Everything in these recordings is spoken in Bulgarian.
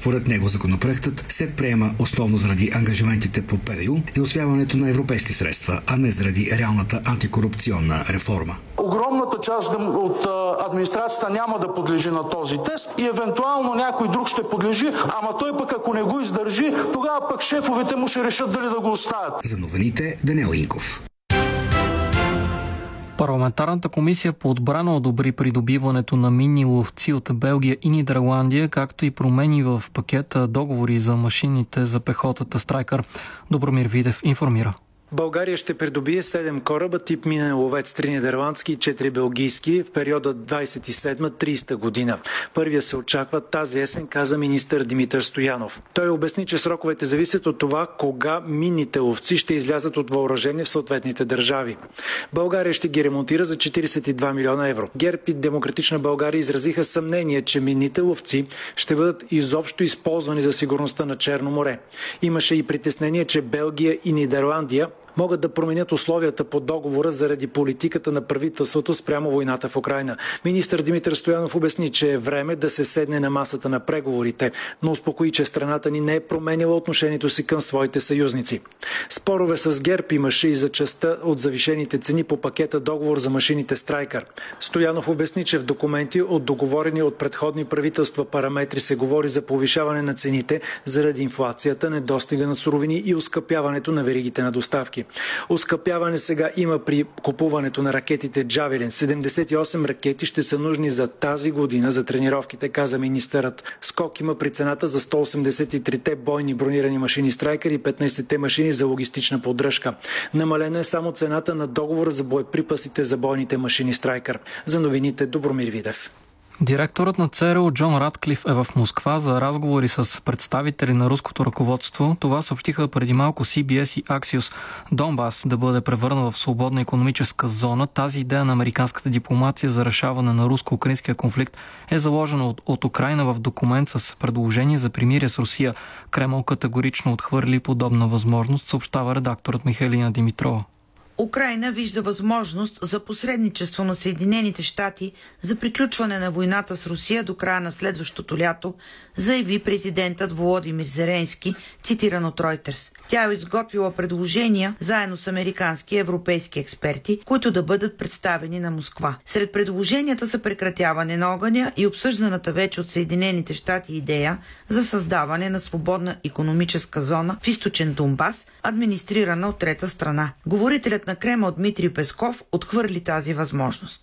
Според него законопроектът се приема основно заради ангажиментите по ПВУ и усвояването на европейски средства, а не заради реалната антикорупционна реформа. Огромната част от администрацията няма да подлежи на този тест и евентуално някой друг ще подлежи, ама той пък ако не го издържи, тогава пък шефовете му ще решат дали да го оставят. За новините Даниел Инков. Парламентарната комисия по отбрана одобри придобиването на минни ловци от Белгия и Нидерландия, както и промени в пакета договори за машините за пехотата Страйкър. Добромир Видев информира. България ще придобие 7 кораба тип минен ловец, 3 нидерландски и 4 белгийски в периода 27-30 година. Първия се очаква тази есен, каза министър Димитър Стоянов. Той обясни, че сроковете зависят от това кога минните ловци ще излязат от въоръжение в съответните държави. България ще ги ремонтира за 42 милиона евро. ГЕРБ и Демократична България изразиха съмнение, че минните ловци ще бъдат изобщо използвани за сигурността на Черно море. Имаше и притеснение, че Белгия и Нидерландия могат да променят условията по договора заради политиката на правителството спрямо войната в Украйна. Министър Димитър Стоянов обясни, че е време да се седне на масата на преговорите, но успокои, че страната ни не е променила отношението си към своите съюзници. Спорове с ГЕРБ имаше и за частта от завишените цени по пакета договор за машините Страйкър. Стоянов обясни, че в документи от договорени от предходни правителства параметри се говори за повишаване на цените заради инфлацията, недостига на суровини и оскъпяването на веригите на доставки. Оскъпяване сега има при купуването на ракетите Джавелин. 78 ракети ще са нужни за тази година за тренировките, каза министърът. Скок има при цената за 183-те бойни бронирани машини Страйкър и 15-те машини за логистична поддръжка. Намалена е само цената на договора за боеприпасите за бойните машини Страйкър. За новините Добромир Видев. Директорът на ЦРУ Джон Радклиф е в Москва за разговори с представители на руското ръководство. Това съобщиха преди малко CBS и Axios. Донбас да бъде превърнал в свободна икономическа зона. Тази идея на американската дипломация за решаване на руско-украинския конфликт е заложена от Украйна в документ с предложение за примирие с Русия. Кремъл категорично отхвърли подобна възможност, съобщава редакторът Михайлина Димитрова. Украйна вижда възможност за посредничество на Съединените щати за приключване на войната с Русия до края на следващото лято, заяви президентът Володимир Зеленски, цитиран от Reuters. Тя е изготвила предложения заедно с американски и европейски експерти, които да бъдат представени на Москва. Сред предложенията са прекратяване на огъня и обсъжданата вече от Съединените щати идея за създаване на свободна икономическа зона в източен Донбас, администрирана от трета страна. Говорителят на Кремъл Дмитрий Песков отхвърли тази възможност.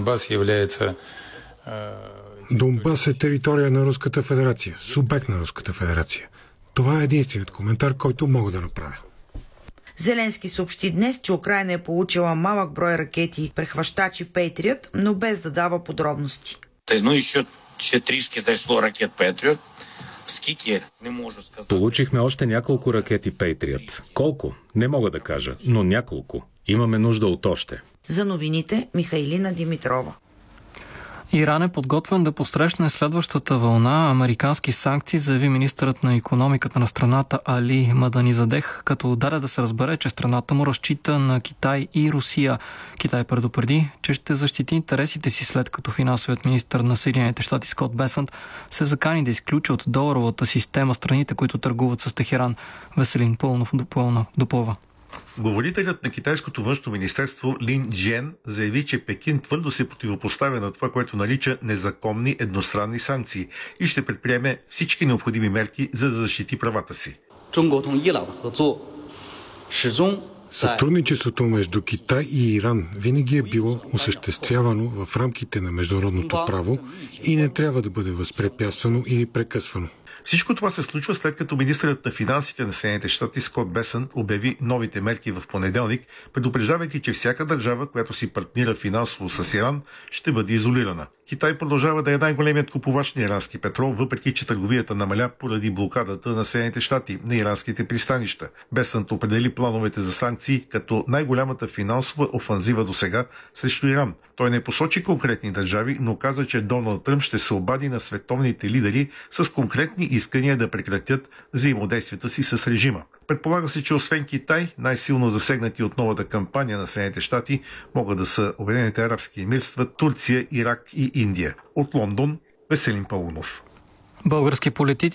Донбас е територия на Руската федерация, субект на Руската федерация. Това е единственият коментар, който мога да направя. Зеленски съобщи днес, че Украйна е получила малък брой ракети прехващачи Patriot, но без да дава подробности. Ще тришки зашло ракет Patriot. Получихме още няколко ракети Patriot. Колко? Не мога да кажа, но няколко. Имаме нужда от още. За новините Михайлина Димитрова. Иран е подготвен да посрещне следващата вълна американски санкции, заяви министърът на икономиката на страната Али Маданизадех, като даде да се разбере, че страната му разчита на Китай и Русия. Китай предупреди, че ще защити интересите си, след като финансовият министър на Съединените щати Скот Бесънт се закани да изключи от доларовата система страните, които търгуват с Техеран. Веселин Пълнов допълва. Говорителят на китайското външно министерство Лин Джен заяви, че Пекин твърдо се противопоставя на това, което нарича незаконни едностранни санкции и ще предприеме всички необходими мерки, за да защити правата си. Сътрудничеството между Китай и Иран винаги е било осъществявано в рамките на международното право и не трябва да бъде възпрепятствано или прекъсвано. Всичко това се случва след като министърът на финансите на Съединените щати Скот Бесънт обяви новите мерки в понеделник, предупреждавайки, че всяка държава, която си партнира финансово с Иран, ще бъде изолирана. Китай продължава да е най-големият купувач на ирански петрол, въпреки че търговията намаля поради блокадата на Съединените щати на иранските пристанища. Бесънт определи плановете за санкции като най-голямата финансова офанзива досега срещу Иран. Той не посочи конкретни държави, но каза, че Доналд Тръмп ще се обади на световните лидери с конкретни искания да прекратят взаимодействията си с режима. Предполага се, че освен Китай, най-силно засегнати от новата кампания на Съединените щати могат да са Обединените арабски емирства, Турция, Ирак и Индия. От Лондон, Веселин Паунов. Български политици